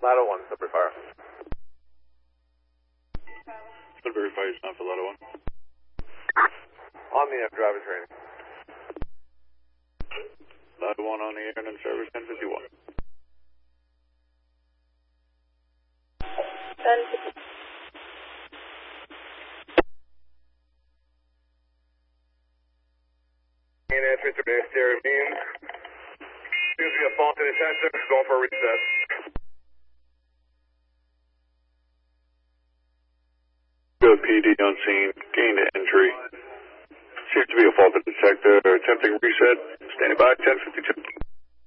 Ladder 1, Sudbury Fire. Sudbury Fire is not for Ladder 1. On the driver training. Ladder 1 on the air and in service 1051. 1051. And entry to the exterior beam. Seems to be a fault in the sensor. Going for a reset. Good PD on scene. Gain to entry. Seems to be a fault in the detector. Attempting reset. Standing by 1052.